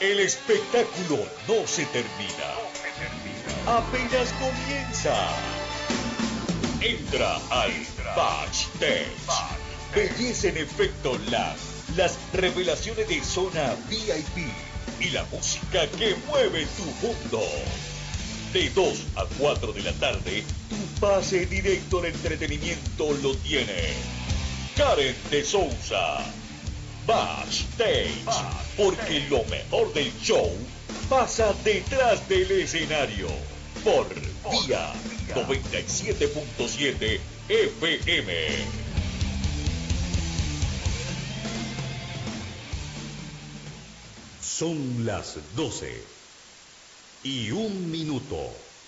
El espectáculo no se termina. Apenas comienza. Entra al Backstage. Belleza en efecto live. Las revelaciones de zona VIP y la música que mueve tu mundo. De 2 a 4 de la tarde, tu pase directo al entretenimiento lo tiene Karen de Souza. Backstage, porque lo mejor del show pasa detrás del escenario. Por Vía 97.7 FM. Son las 12:01.